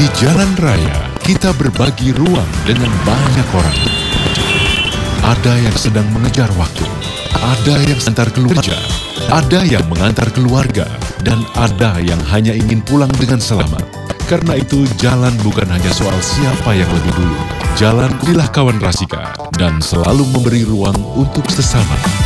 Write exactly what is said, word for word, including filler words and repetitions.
Di jalan raya, kita berbagi ruang dengan banyak orang. Ada yang sedang mengejar waktu, ada yang antar keluarga, ada yang mengantar keluarga, dan ada yang hanya ingin pulang dengan selamat. Karena itu, jalan bukan hanya soal siapa yang lebih dulu. Jalan, pilihlah kawan Rasika, dan selalu memberi ruang untuk sesama.